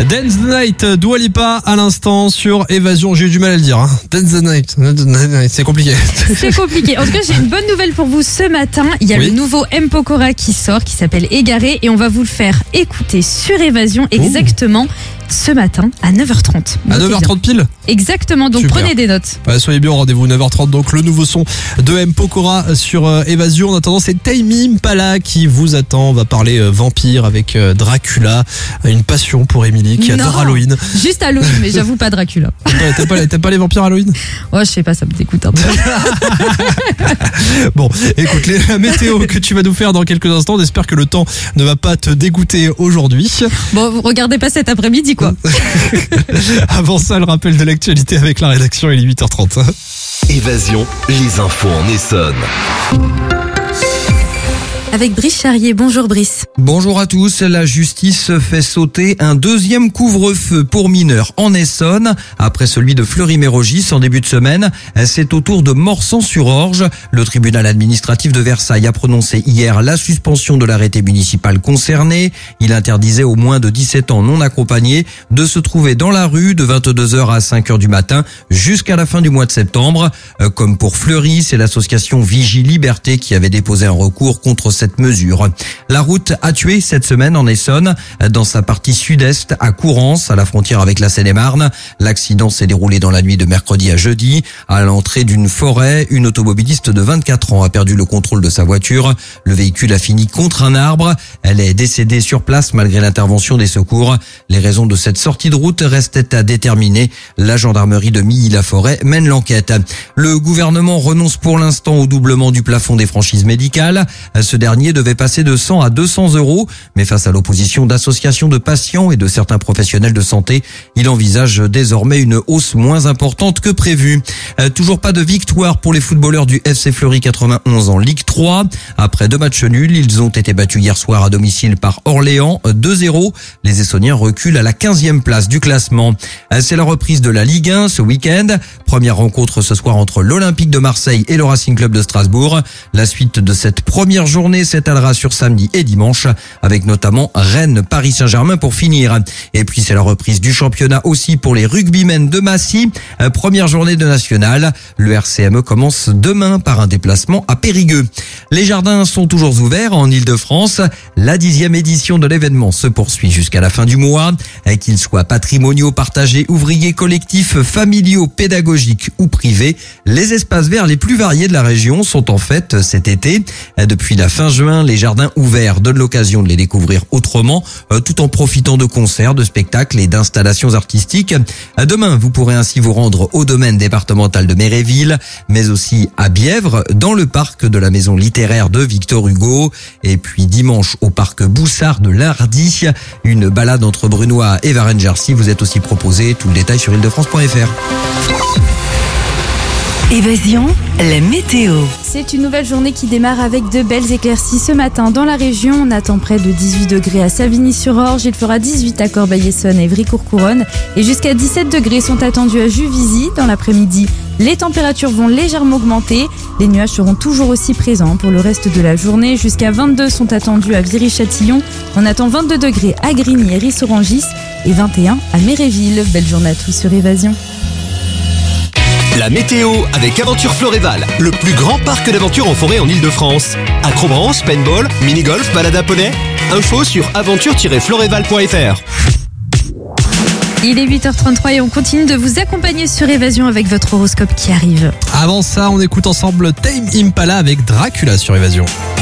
Dance the Night, Dua Lipa à l'instant sur Évasion. J'ai eu du mal à le dire. Hein. Dance the Night, c'est compliqué. C'est compliqué. En tout cas, j'ai une bonne nouvelle pour vous ce matin. Il y a le nouveau M. Pokora qui sort, qui s'appelle Égaré, et on va vous le faire écouter sur Évasion exactement ce matin à 9h30. À 9h30 pile ? Exactement, donc super. Prenez des notes. Ouais, soyez bien au rendez-vous, 9h30, donc le nouveau son de M. Pokora sur Évasion. En attendant, c'est Tame Impala qui vous attend. On va parler vampire avec Dracula, une passion pour Émilie qui adore Halloween. Juste Halloween, mais j'avoue pas Dracula. T'aimes pas les vampires Halloween ? Oh, je sais pas, ça me dégoûte un peu. Bon, écoute, la météo que tu vas nous faire dans quelques instants, on espère que le temps ne va pas te dégoûter aujourd'hui. Bon, vous regardez pas cet après-midi, quoi. Avant ça, le rappel de l'actualité avec la rédaction, il est 8h30. Évasion, les infos en Essonne. Avec Brice Charrier. Bonjour Brice. Bonjour à tous. La justice fait sauter un deuxième couvre-feu pour mineurs en Essonne. Après celui de Fleury-Mérogis en début de semaine, c'est au tour de Morsan-sur-Orge. Le tribunal administratif de Versailles a prononcé hier la suspension de l'arrêté municipal concerné. Il interdisait aux moins de 17 ans non accompagnés de se trouver dans la rue de 22h à 5h du matin jusqu'à la fin du mois de septembre. Comme pour Fleury, c'est l'association Vigie Liberté qui avait déposé un recours contre cette mesure. La route a tué cette semaine en Essonne, dans sa partie sud-est à Courance, à la frontière avec la Seine-et-Marne. L'accident s'est déroulé dans la nuit de mercredi à jeudi. À l'entrée d'une forêt, une automobiliste de 24 ans a perdu le contrôle de sa voiture. Le véhicule a fini contre un arbre. Elle est décédée sur place malgré l'intervention des secours. Les raisons de cette sortie de route restaient à déterminer. La gendarmerie de Milly-la-Forêt mène l'enquête. Le gouvernement renonce pour l'instant au doublement du plafond des franchises médicales. Ce dernier devait passer de 100 à 200 euros, mais face à l'opposition d'associations de patients et de certains professionnels de santé, il envisage désormais une hausse moins importante que prévu. Toujours pas de victoire pour les footballeurs du FC Fleury 91 en Ligue 3. Après 2 matchs nuls, ils ont été battus hier soir à domicile par Orléans 2-0. Les Essonniens reculent à la 15e place du classement. C'est la reprise de la Ligue 1 ce week-end. Première rencontre ce soir entre l'Olympique de Marseille et le Racing Club de Strasbourg. La suite de cette première journée s'étalera sur samedi et dimanche, avec notamment Rennes-Paris Saint-Germain pour finir. Et puis c'est la reprise du championnat aussi pour les rugbymen de Massy. Première journée de nationale. Le RCME commence demain par un déplacement à Périgueux. Les jardins sont toujours ouverts en Ile-de-France. La 10e édition de l'événement se poursuit jusqu'à la fin du mois. Qu'ils soient patrimoniaux, partagés, ouvriers, collectifs, familiaux, pédagogiques ou privés, les espaces verts les plus variés de la région sont en fête cet été. Depuis la fin juin, les jardins ouverts donnent l'occasion de les découvrir autrement, tout en profitant de concerts, de spectacles et d'installations artistiques. Demain, vous pourrez ainsi vous rendre au domaine départemental de Méréville, mais aussi à Bièvre, dans le parc de la maison littéraire de Victor Hugo. Et puis dimanche, au parc Boussard de Lardy, une balade entre Brunois et Varennes-Jarcy vous est aussi proposée. Tout le détail sur île-de-france.fr. Évasion, la météo. C'est une nouvelle journée qui démarre avec de belles éclaircies ce matin dans la région. On attend près de 18 degrés à Savigny-sur-Orge. Il fera 18 à Corbeil-Essonnes et Évry-Courcouronnes. Et jusqu'à 17 degrés sont attendus à Juvisy. Dans l'après-midi, les températures vont légèrement augmenter. Les nuages seront toujours aussi présents pour le reste de la journée. Jusqu'à 22 sont attendus à Viry-Châtillon. On attend 22 degrés à Grigny et Ris-Orangis et 21 à Méréville. Belle journée à tous sur Évasion. La météo avec Aventure Floréval, le plus grand parc d'aventure en forêt en Ile-de-France. Acrobranche, paintball, mini-golf, balade à poney. Info sur aventure-floréval.fr. Il est 8h33 et on continue de vous accompagner sur Évasion avec votre horoscope qui arrive. Avant ça, on écoute ensemble Tame Impala avec Dracula sur Évasion.